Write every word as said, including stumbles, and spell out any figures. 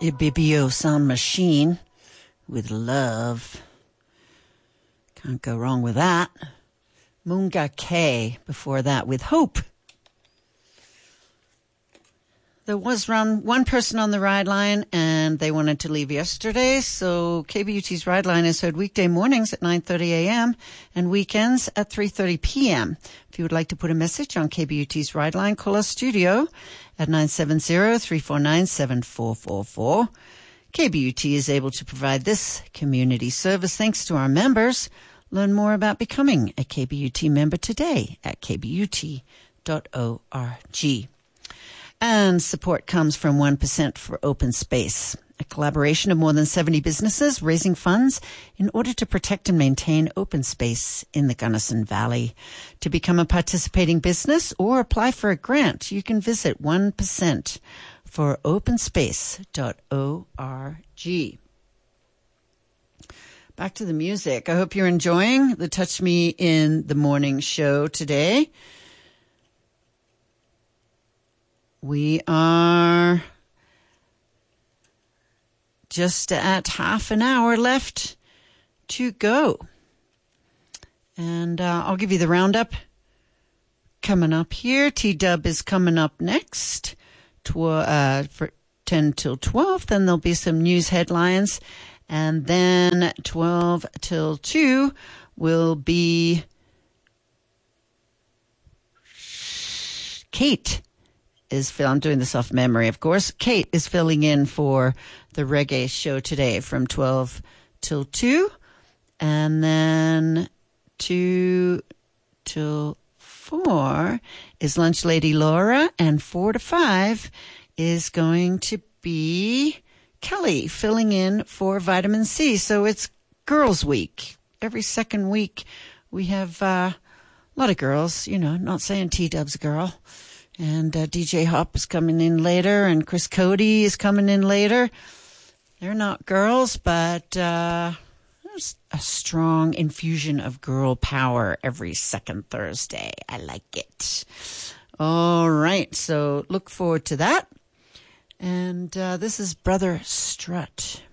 Ibibio Sound Machine with Love. Can't go wrong with that. Munga K before that with Hope. There was run one person on the ride line and they wanted to leave yesterday. So K B U T's ride line is heard weekday mornings at nine thirty a.m. and weekends at three thirty p.m. If you would like to put a message on K B U T's ride line, call our studio at nine seven zero, three four nine, seven four four four. K B U T is able to provide this community service thanks to our members. Learn more about becoming a K B U T member today at k b u t dot org. And support comes from one percent for Open Space, a collaboration of more than seventy businesses raising funds in order to protect and maintain open space in the Gunnison Valley. To become a participating business or apply for a grant, you can visit one percent for open space dot org. Back to the music. I hope you're enjoying the Touch Me in the Morning show today. We are just at half an hour left to go. And uh, I'll give you the roundup coming up here. T-Dub is coming up next tw- uh, for ten till twelve. Then there'll be some news headlines. And then twelve till two will be Kate. Is fill, I'm doing this off memory, of course. Kate is filling in for the reggae show today from twelve till two. And then two till four is Lunch Lady Laura. And four to five is going to be Kelly filling in for Vitamin C. So it's Girls Week. Every second week we have uh, a lot of girls, you know, not saying T-Dub's a girl. And uh, D J Hop is coming in later, and Chris Cody is coming in later. They're not girls, but uh, there's a strong infusion of girl power every second Thursday. I like it. All right, so look forward to that. And uh, this is Brother Strut.